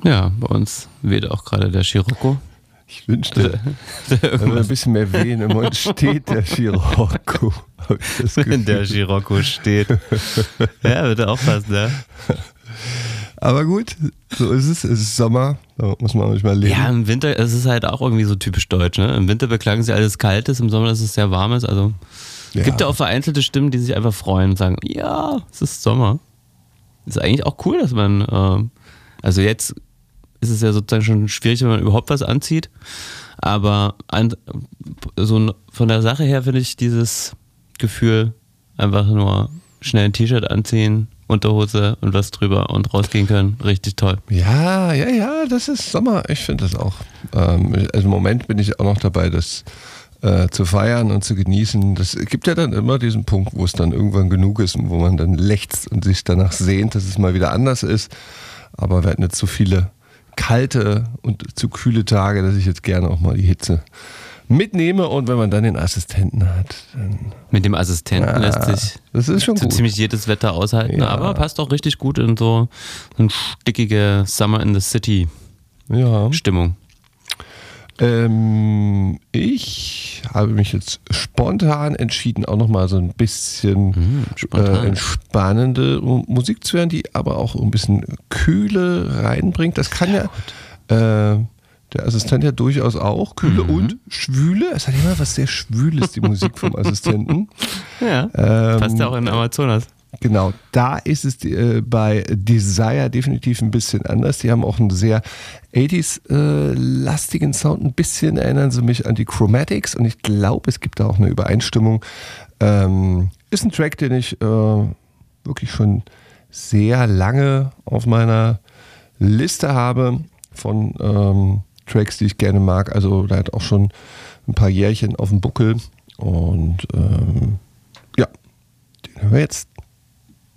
Ja, bei uns weht auch gerade der Scirocco. Ich wünschte, wenn wir ein bisschen mehr wehen, im Moment steht der Scirocco. Wenn der Scirocco steht. Ja, bitte aufpassen, ja. Aber gut, so ist es. Es ist Sommer, da muss man manchmal leben. Ja, im Winter, es ist halt auch irgendwie so typisch deutsch, ne? Im Winter beklagen sie alles Kaltes, im Sommer, dass es sehr warm ist. Also gibt ja auch vereinzelte Stimmen, die sich einfach freuen und sagen, ja, es ist Sommer. Ist eigentlich auch cool, dass man, also jetzt ist es ja sozusagen schon schwierig, wenn man überhaupt was anzieht. Aber so von der Sache her finde ich dieses Gefühl, einfach nur schnell ein T-Shirt anziehen, Unterhose und was drüber und rausgehen können, richtig toll. Ja, das ist Sommer. Ich finde das auch. Also im Moment bin ich auch noch dabei, das zu feiern und zu genießen. Das gibt ja dann immer diesen Punkt, wo es dann irgendwann genug ist und wo man dann lechzt und sich danach sehnt, dass es mal wieder anders ist. Aber wir hatten jetzt so viele kalte und zu kühle Tage, dass ich jetzt gerne auch mal die Hitze mitnehme, und wenn man dann den Assistenten hat, dann mit dem Assistenten lässt sich das ist schon so gut. Ziemlich jedes Wetter aushalten, aber passt auch richtig gut in so eine stickige Summer in the City Stimmung. Ich habe mich jetzt spontan entschieden, auch nochmal so ein bisschen entspannende Musik zu hören, die aber auch ein bisschen Kühle reinbringt. Das kann der Assistent ja durchaus auch. Kühle und Schwüle. Es hat immer was sehr Schwüles, die Musik vom Assistenten. Ja, passt ja auch in Amazonas. Genau, da ist es bei Desire definitiv ein bisschen anders. Die haben auch einen sehr 80s-lastigen Sound. Ein bisschen erinnern sie mich an die Chromatics, und ich glaube, es gibt da auch eine Übereinstimmung. Ist ein Track, den ich wirklich schon sehr lange auf meiner Liste habe von Tracks, die ich gerne mag. Also da hat auch schon ein paar Jährchen auf dem Buckel, und den hören wir jetzt.